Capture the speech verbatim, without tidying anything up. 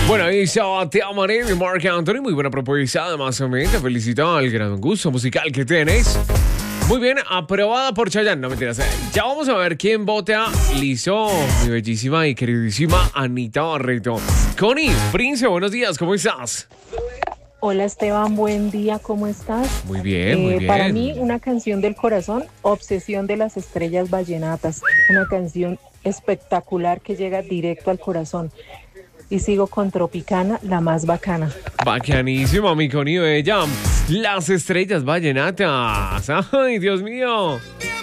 Bueno, ahí estaba Te Amaré de Marc Anthony. Muy buena propuesta, además, también te felicito al gran gusto musical que tienes. Muy bien, aprobada por Chayanne. No mentiras. Ya vamos a ver quién vota. Listo, mi bellísima y queridísima Anita Barreto. Connie, Prince, buenos días, ¿cómo estás? Hola Esteban, buen día, ¿cómo estás? Muy bien, muy Eh, bien. Para mí, una canción del corazón, Obsesión de las Estrellas Vallenatas. Una canción espectacular que llega directo al corazón. Y sigo con Tropicana, la más bacana. Bacanísima, mi Connie Bella. Las estrellas vallenatas. Ay, Dios mío.